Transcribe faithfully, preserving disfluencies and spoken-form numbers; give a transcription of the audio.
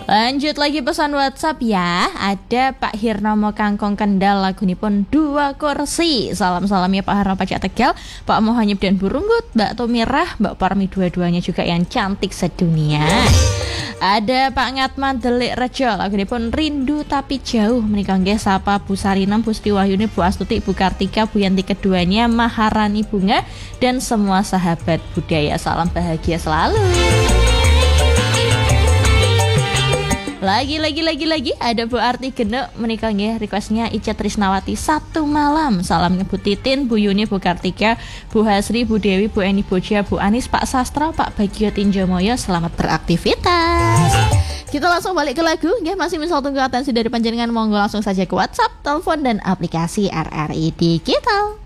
Lanjut lagi pesan WhatsApp ya. Ada Pak Hirnomo Kangkong Kendal, lagunipun Dua Kursi. Salam-salamnya Pak Harno Pajak Tegal, Pak Mohanyib dan Burunggut, Mbak Tumirah, Mbak Parmi, dua-duanya juga yang cantik sedunia. Ada Pak Ngatman Delik Rejo, lagunipun Rindu Tapi Jauh. Menikah nggih sapa Bu Sarinam, Bu Siti Wahyuni, Bu Astuti, Bu Kartika, Bu Yanti keduanya, Maharani Bunga, dan semua sahabat budaya. Salam bahagia selalu. Lagi lagi lagi lagi ada Bu Arti Genuk, menikah nggih requestnya Ica Trisnawati Satu Malam. Salamnya Bu Titin, Bu Yuni, Bu Kartika, Bu Hasri, Bu Dewi, Bu Eni Boja, Bu Anis, Pak Sastra, Pak Bagio Tinjomoyo. Selamat beraktivitas. Kita langsung balik ke lagu, nggih masih misal tunggu atensi dari panjenengan. Monggo langsung saja ke WhatsApp, telepon dan aplikasi R R I Digital.